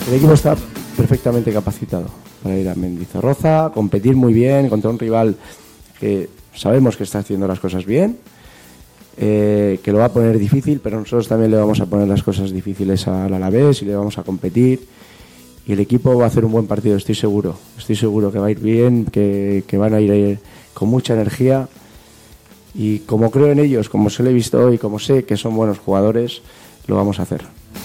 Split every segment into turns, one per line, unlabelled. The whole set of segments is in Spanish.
El equipo está perfectamente capacitado para ir a Mendizorroza, competir muy bien contra un rival que sabemos que está haciendo las cosas bien, que lo va a poner difícil, pero nosotros también le vamos a poner las cosas difíciles al Alavés y le vamos a competir. Y el equipo va a hacer un buen partido, estoy seguro que va a ir bien, que van a ir con mucha energía. Y como creo en ellos, como se lo he visto hoy, como sé que son buenos jugadores, lo vamos a hacer.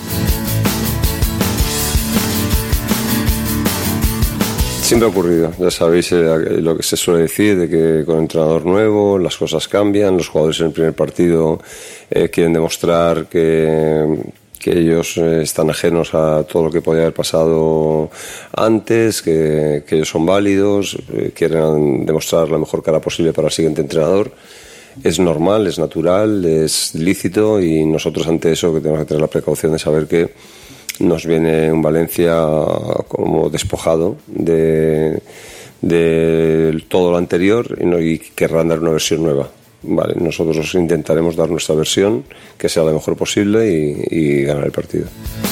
Siempre ha ocurrido, ya sabéis lo que se suele decir, de que con entrenador nuevo las cosas cambian, los jugadores en el primer partido quieren demostrar que ellos están ajenos a todo lo que podía haber pasado antes, que ellos son válidos, quieren demostrar la mejor cara posible para el siguiente entrenador. Es normal, es natural, es lícito, y nosotros ante eso que tenemos que tener la precaución de saber que nos viene un Valencia como despojado de todo lo anterior y querrán dar una versión nueva. Vale, nosotros intentaremos dar nuestra versión, que sea la mejor posible, y ganar el partido.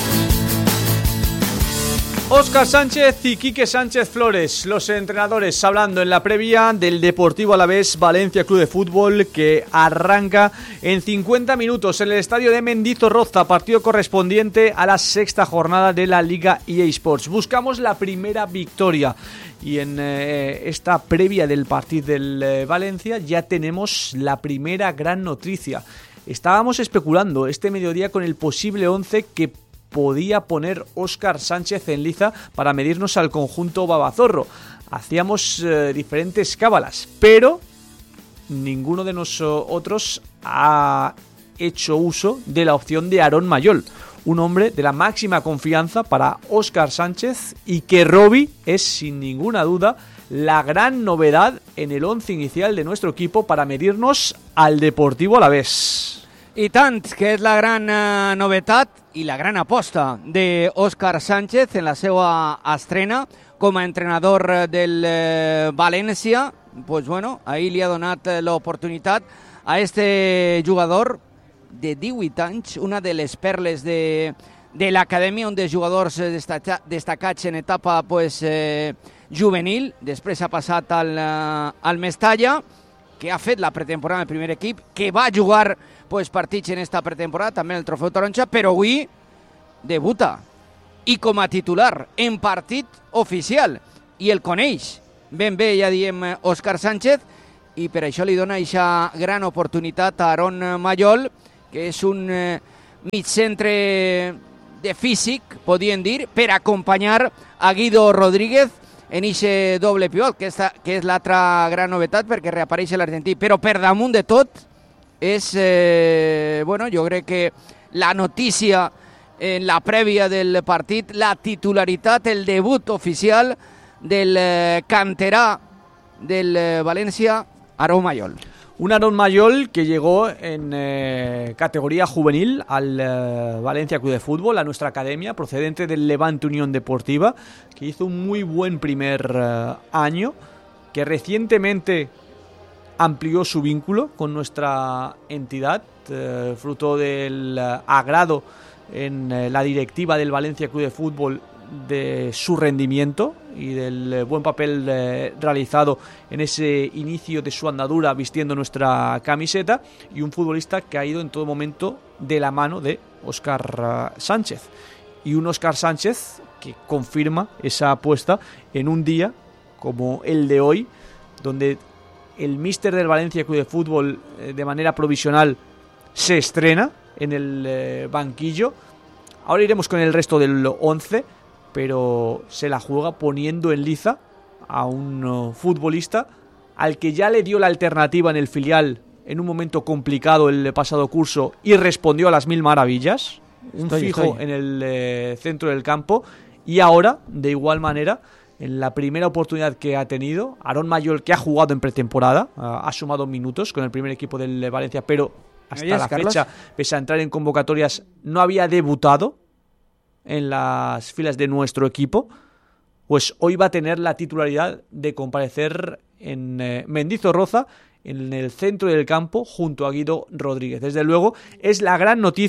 Óscar Sánchez y Quique Sánchez Flores, los entrenadores, hablando en la previa del Deportivo Alavés Valencia Club de Fútbol, que arranca en 50 minutos en el estadio de Mendizorroza, partido correspondiente a la sexta jornada de la Liga EA Sports. Buscamos la primera victoria, y en esta previa del partido del Valencia ya tenemos la primera gran noticia. Estábamos especulando este mediodía con el posible 11 que podía poner Óscar Sánchez en liza para medirnos al conjunto babazorro. Hacíamos diferentes cábalas, pero ninguno de nosotros ha hecho uso de la opción de Aarón Mayol, un hombre de la máxima confianza para Óscar Sánchez, y que Robbie es sin ninguna duda la gran novedad en el once inicial de nuestro equipo para medirnos al Deportivo Alavés.
I tant, que és la gran novetat i la gran aposta d'Òscar Sánchez en la seva estrena com a entrenador del València. Pues bueno, ahir li ha donat l'oportunitat a este jugador de 18 anys, una de les perles de l'acadèmia, un dels jugadors destacats en etapa juvenil. Després ha passat al Mestalla, que ha fet la pretemporada en el primer equip, que va jugar partits en esta pretemporada, també en el Trofeu Taronja, però avui debuta, i com a titular en partit oficial, i el coneix ben bé, ja diem, Óscar Sánchez, i per això li dona aquesta gran oportunitat a Aarón Mayol, que és un migcentre de físic, podríem dir, per acompanyar a Guido Rodríguez en aquest doble pivot, que és l'altra gran novetat, perquè reapareix l'argentí. Però per damunt de tot és, jo crec que la notícia en la prèvia del partit, la titularitat, el debut oficial del canterà del València, Aarón Mayol.
Un Aarón Mayol que llegó en categoría juvenil al Valencia Club de Fútbol, a nuestra academia, procedente del Levante Unión Deportiva, que hizo un muy buen primer año, que recientemente amplió su vínculo con nuestra entidad, fruto del agrado en la directiva del Valencia Club de Fútbol de su rendimiento y del buen papel realizado en ese inicio de su andadura vistiendo nuestra camiseta, y un futbolista que ha ido en todo momento de la mano de Óscar Sánchez, y un Óscar Sánchez que confirma esa apuesta en un día como el de hoy, donde el míster del Valencia Club de Fútbol de manera provisional se estrena en el banquillo. Ahora iremos con el resto del 11, pero se la juega poniendo en liza a un futbolista al que ya le dio la alternativa en el filial en un momento complicado el pasado curso y respondió a las mil maravillas. Fijo en el centro del campo, y ahora, de igual manera, en la primera oportunidad que ha tenido, Aarón Mayol, que ha jugado en pretemporada, ha sumado minutos con el primer equipo del Valencia, pero hasta la fecha, pese a entrar en convocatorias, no había debutado en las filas de nuestro equipo. Pues hoy va a tener la titularidad de comparecer en Mendizorroza, en el centro del campo, junto a Guido Rodríguez. Desde luego, es la gran noticia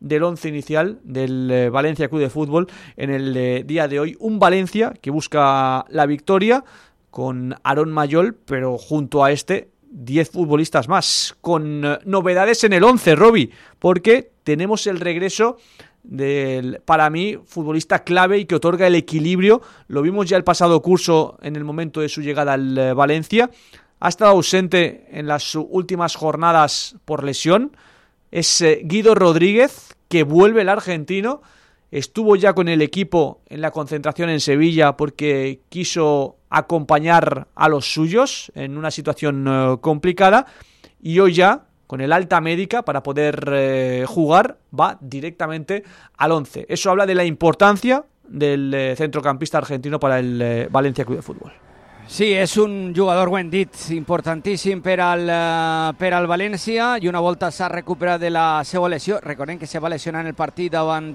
del once inicial del Valencia Club de Fútbol en el día de hoy. Un Valencia que busca la victoria con Aarón Mayol, pero junto a 10 futbolistas más, con novedades en el 11, Robi, porque tenemos el regreso del, para mí, futbolista clave y que otorga el equilibrio. Lo vimos ya el pasado curso en el momento de su llegada al Valencia. Ha estado ausente en las últimas jornadas por lesión. Es Guido Rodríguez, que vuelve, el argentino. Estuvo ya con el equipo en la concentración en Sevilla porque quiso acompañar a los suyos en una situación complicada. Y hoy ya, con el alta médica para poder jugar, va directamente al 11. Eso habla de la importancia del centrocampista argentino para el Valencia Club de Fútbol.
Sí, és un jugador, ho hem dit, importantíssim per al València, i una volta s'ha recuperat de la seva lesió. Recordem que se va lesionar en el partit davant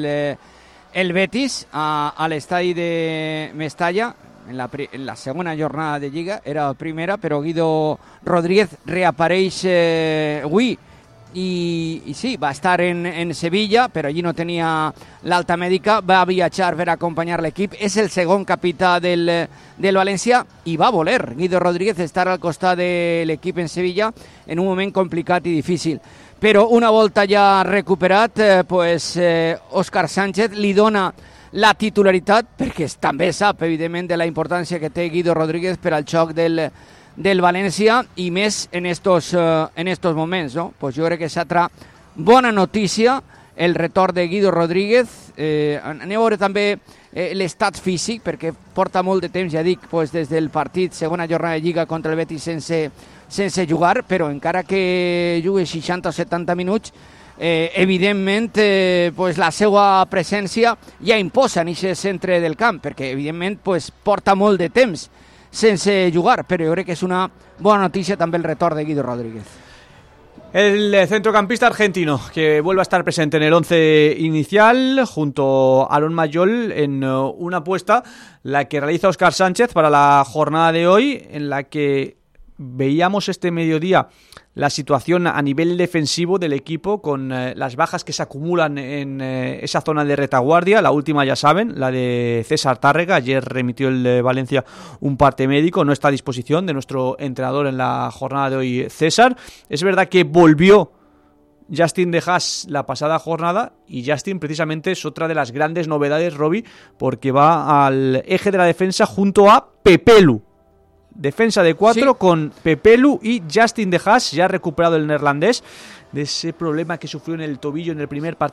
el Betis a l'estadi de Mestalla en la segona jornada de Lliga, era primera, però Guido Rodríguez reapareix avui. I sí, va estar en Sevilla, però allí no tenia l'alta mèdica, va viatjar per acompanyar l'equip, és el segon capità del València i va voler Guido Rodríguez estar al costat de l'equip en Sevilla en un moment complicat i difícil. Però una volta ja recuperat, Òscar Sánchez li dona la titularitat, perquè també sap, evidentment, de la importància que té Guido Rodríguez per al xoc del València i més en estos moments, no? Pues jo crec que és altra bona notícia el retorn de Guido Rodríguez. Anem a veure també l'estat físic, perquè porta molt de temps, ja dic, pues, des del partit segona jornada de Lliga contra el Betis sense jugar, però encara que jugui 60 o 70 minuts, evidentment pues, la seva presència ja imposa en aquest centre del camp, perquè evidentment pues, porta molt de temps sense jugar, pero yo creo que es una buena noticia también el retorno de Guido Rodríguez.
El centrocampista argentino que vuelve a estar presente en el 11 inicial junto a Aarón Mayol en una apuesta, la que realiza Óscar Sánchez para la jornada de hoy, en la que veíamos este mediodía la situación a nivel defensivo del equipo con las bajas que se acumulan en esa zona de retaguardia. La última, ya saben, la de César Tárrega. Ayer remitió el Valencia un parte médico, no está a disposición de nuestro entrenador en la jornada de hoy, César. Es verdad que volvió Justin de Haas la pasada jornada y Justin precisamente es otra de las grandes novedades, Robi, porque va al eje de la defensa junto a Pepelu. Defensa de 4 sí, con Pepelu y Justin de Haas, ya recuperado el neerlandés de ese problema que sufrió en el tobillo en el primer partido